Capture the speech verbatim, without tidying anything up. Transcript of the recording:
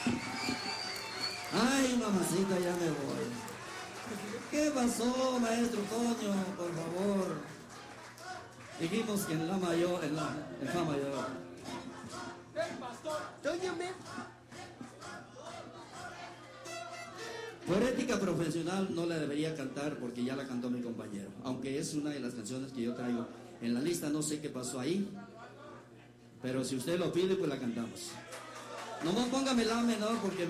Ay, mamacita, ya me voy. ¿Qué pasó, maestro Toño? Por favor. Dijimos que en la mayor, en la, en fa mayor. ¡Hey, pastor! Toño, me... Por ética profesional no la debería cantar porque ya la cantó mi compañero. Aunque es una de las canciones que yo traigo en la lista, no sé qué pasó ahí. Pero si usted lo pide, pues la cantamos. No póngame la menor porque